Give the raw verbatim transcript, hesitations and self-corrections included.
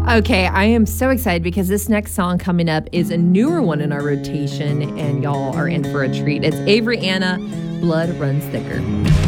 Okay, I am so excited because this next song coming up is a newer one in our rotation, and y'all are in for a treat. It's Avery Anna, Blood Runs Thicker.